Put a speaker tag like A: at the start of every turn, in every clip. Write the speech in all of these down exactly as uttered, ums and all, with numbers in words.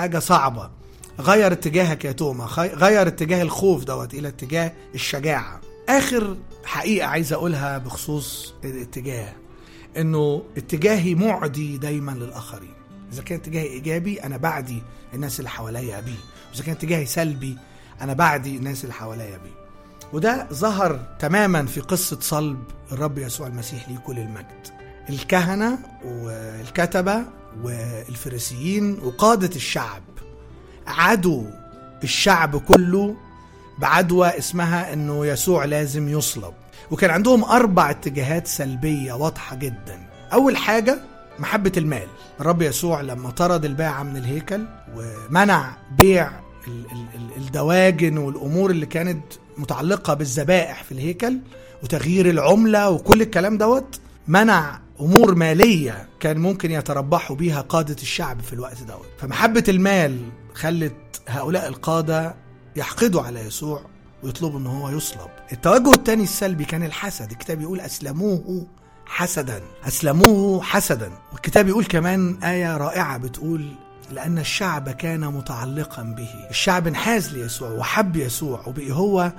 A: حاجة صعبة. غير اتجاهك يا توما، غير اتجاه الخوف دوت إلى اتجاه الشجاعة. آخر حقيقة عايز أقولها بخصوص الاتجاه، إنه اتجاهي معدي دايما للآخرين. إذا كان اتجاهي إيجابي أنا بعدي الناس اللي حواليا بيه، وإذا كان اتجاهي سلبي أنا بعدي الناس اللي حواليا بيه. وده ظهر تماما في قصة صلب الرب يسوع المسيح ليه كل المجد. الكهنة والكتبة والفريسيين وقادة الشعب عدوا الشعب كله بعدوى اسمها انه يسوع لازم يصلب، وكان عندهم اربع اتجاهات سلبية واضحة جدا. اول حاجة محبة المال. الرب يسوع لما طرد الباعة من الهيكل ومنع بيع الدواجن والامور اللي كانت متعلقة بالذبائح في الهيكل وتغيير العملة وكل الكلام دوت، منع امور مالية كان ممكن يتربحوا بيها قادة الشعب في الوقت دوت. فمحبة المال خلت هؤلاء القادة يحقدوا على يسوع ويطلبوا ان هو يصلب. التوجه الثاني السلبي كان الحسد. الكتاب يقول اسلموه حسدا، اسلموه حسدا. والكتاب يقول كمان آية رائعة بتقول لأن الشعب كان متعلقا به. الشعب انحاز ليسوع وحب يسوع وبقي هو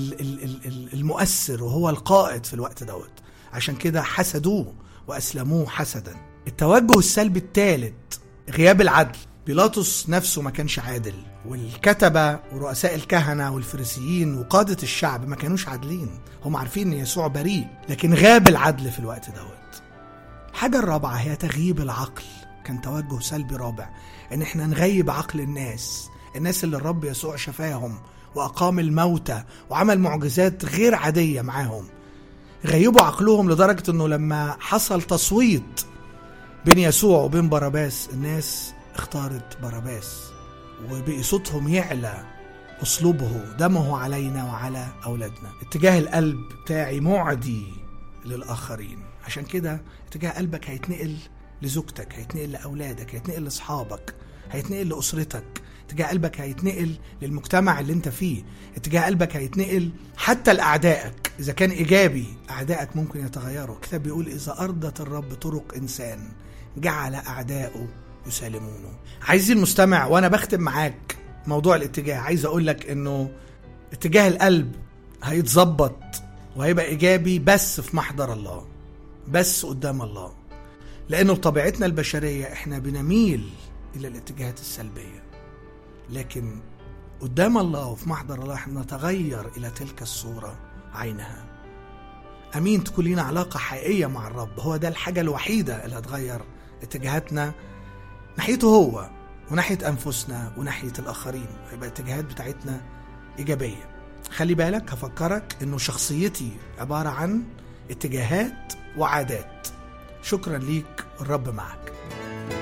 A: المؤثر وهو القائد في الوقت دوت، عشان كده حسدوه وأسلموه حسدا. التوجه السلبي الثالث غياب العدل. بيلاطس نفسه ما كانش عادل، والكتبة ورؤساء الكهنة والفريسيين وقادة الشعب ما كانوش عادلين. هم عارفين ان يسوع بريء، لكن غاب العدل في الوقت دوت. الحاجة الرابعة هي تغييب العقل. كان توجه سلبي رابع، ان احنا نغيب عقل الناس الناس اللي الرب يسوع شفاهم وأقام الموتى وعمل معجزات غير عادية معاهم. غيبوا عقلهم لدرجة انه لما حصل تصويت بين يسوع وبين باراباس الناس اختارت باراباس، وبقي صوتهم يعلى أصلبه دمه علينا وعلى أولادنا. اتجاه القلب بتاعي معدي للآخرين، عشان كده اتجاه قلبك هيتنقل لزوجتك، هيتنقل لأولادك، هيتنقل لأصحابك، هيتنقل لأسرتك. اتجاه قلبك هيتنقل للمجتمع اللي انت فيه. اتجاه قلبك هيتنقل حتى لأعدائك. إذا كان إيجابي أعدائك ممكن يتغيروا. الكتاب بيقول إذا أرضت الرب طرق إنسان جعل أعدائه يسالمونه. عايزي المستمع وأنا بختم معاك موضوع الاتجاه، عايز أقولك إنه اتجاه القلب هيتظبط وهيبقى إيجابي بس في محضر الله، بس قدام الله، لأنه بطبيعتنا البشرية إحنا بنميل إلى الاتجاهات السلبية، لكن قدام الله وفي محضر الله إحنا نتغير إلى تلك الصورة عينها. أمين تكون لنا علاقة حقيقية مع الرب، هو ده الحاجة الوحيدة اللي هتغير اتجاهاتنا ناحيته هو وناحية أنفسنا وناحية الآخرين، هيبقى الاتجاهات بتاعتنا إيجابية. خلي بالك، هفكرك إنه شخصيتي عبارة عن اتجاهات وعادات. شكرا ليك، الرب معك.